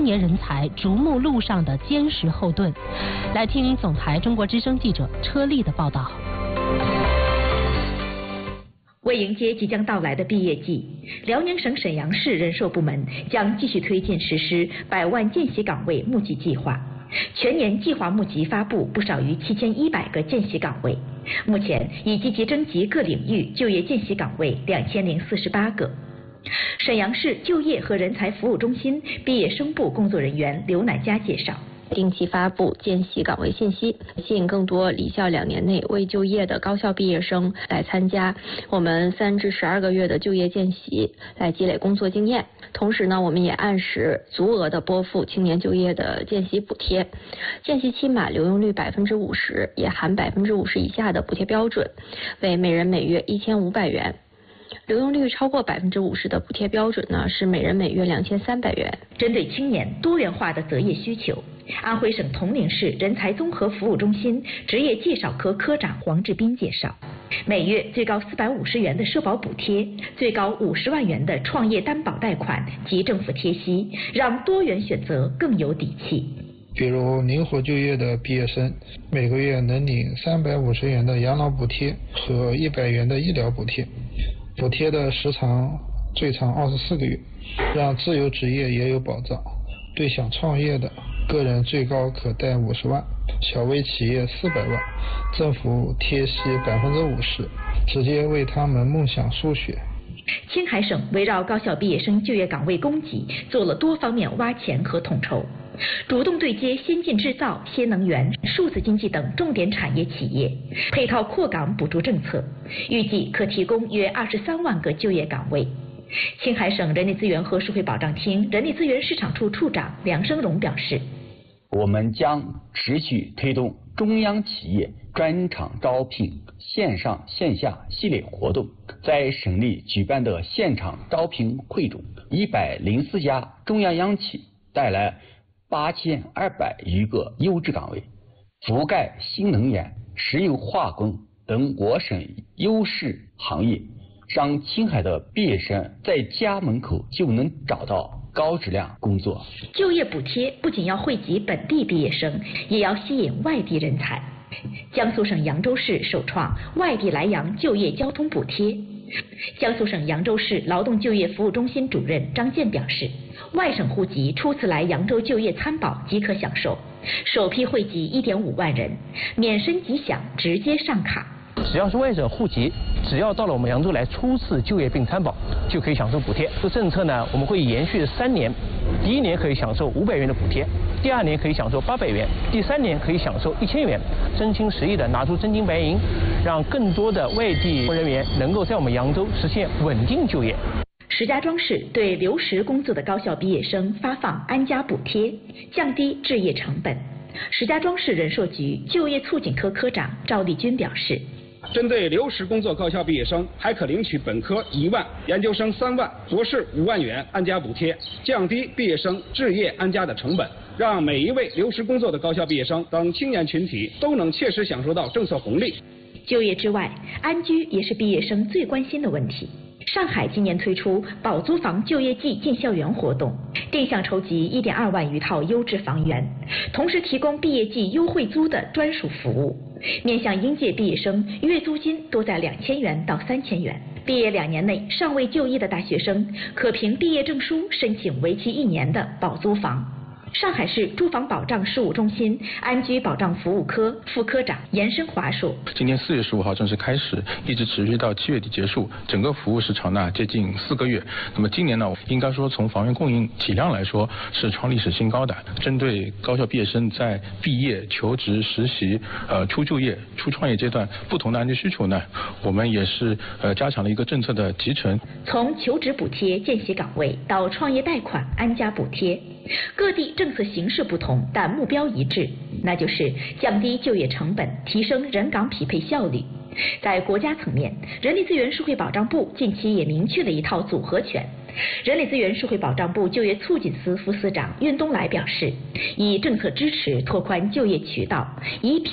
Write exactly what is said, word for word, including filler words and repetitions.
年人才逐梦路上的坚实后盾。来听总台中国之声记者车丽的报道。 为迎接即将到来的毕业季，辽宁省沈阳市人社部门将继续推进实施百万见习岗位募集计划，全年计划募集发布不少于七千一百个见习岗位，目前已积极征集各领域就业见习岗位两千零四十八个。沈阳市就业和人才服务中心毕业生部工作人员刘乃佳介绍。 定期发布见习岗位信息，吸引更多离校两年内未就业的高校毕业生来参加我们三至十二个月的就业见习，来积累工作经验。同时呢，我们也按时足额的拨付青年就业的见习补贴，见习期满留用率百分之五十，也含百分之五十以下的补贴标准，为每人每月一千五百元。留用率超过百分之五十的补贴标准呢，是每人每月两千三百元。 针对青年多元化的择业需求，安徽省铜陵市人才综合服务中心职业介绍科科长黄志斌介绍，每月最高四百五十元的社保补贴，最高五十万元的创业担保贷款及政府贴息，让多元选择更有底气。 比如灵活就业的毕业生，每个月能领三百五十元的养老补贴和一百元的医疗补贴，补贴的时长最长二十四个月，让自由职业也有保障。对想创业的个人最高可贷五十万，小微企业四百万，政府贴息百分之五十，直接为他们梦想输血。 青海省围绕高校毕业生就业岗位供给做了多方面挖潜和统筹，主动对接先进制造、新能源、数字经济等重点产业企业，配套扩岗补助政策，预计可提供约二十三万个就业岗位。青海省人力资源和社会保障厅人力资源市场处处长梁生荣表示， 我们将持续推动中央企业专场招聘线上线下系列活动，在省里举办的现场招聘会中，一百零四家中央央企带来八千二百余个优质岗位，覆盖新能源、石油化工等我省优势行业，让青海的毕业生在家门口就能找到高质量工作。 就业补贴不仅要惠及本地毕业生，也要吸引外地人才。江苏省扬州市首创外地来扬就业交通补贴。江苏省扬州市劳动就业服务中心主任张健表示，外省户籍初次来扬州就业参保即可享受，首批惠及一点五万人，免申即享，直接上卡。 只要是外省户籍，只要到了我们扬州来初次就业并参保，就可以享受补贴。这个政策呢，我们会延续三年，第一年可以享受五百元的补贴，第二年可以享受八百元，第三年可以享受一千元，真情实意的拿出真金白银，让更多的外地人员能够在我们扬州实现稳定就业。 石家庄市对留实工作的高校毕业生发放安家补贴，降低置业成本。石家庄市人社局就业促进科科长赵丽君表示， 针对留实工作高校毕业生，还可领取本科一万、研究生三万、博士五万元安家补贴，降低毕业生置业安家的成本，让每一位留实工作的高校毕业生等青年群体都能切实享受到政策红利。 就业之外，安居也是毕业生最关心的问题。上海今年推出保租房就业季进校园活动，定向筹集一点二万余套优质房源，同时提供毕业季优惠租的专属服务。面向应届毕业生，月租金多在两千元到三千元。毕业两年内尚未就业的大学生，可凭毕业证书申请为期一年的保租房。上海市住房保障事务中心安居保障服务科副科长严生华说， 今年四月十五号正式开始，一直持续到七月底结束，整个服务时长呢接近四个月。那么今年呢，应该说从房源供应体量来说是创历史新高的。针对高校毕业生在毕业、求职、实习、呃初就业、初创业阶段不同的安居需求呢，我们也是呃加强了一个政策的集成。 从求职补贴、见习岗位到创业贷款、安家补贴，各地政策形式不同，但目标一致，那就是降低就业成本，提升人岗匹配效率。在国家层面，人力资源社会保障部近期也明确了一套组合拳。人力资源社会保障部就业促进司副司长运东来表示，以政策支持拓宽就业渠道，以